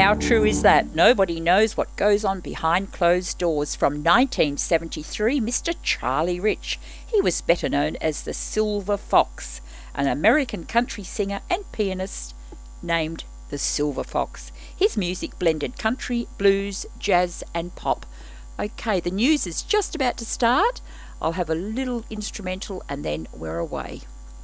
how true is that? Nobody knows what goes on behind closed doors. From 1973, Mr. Charlie Rich. He was better known as the Silver Fox, an American country singer and pianist named the Silver Fox. His music blended country, blues, jazz and pop. Okay, the news is just about to start. I'll have a little instrumental and then we're away.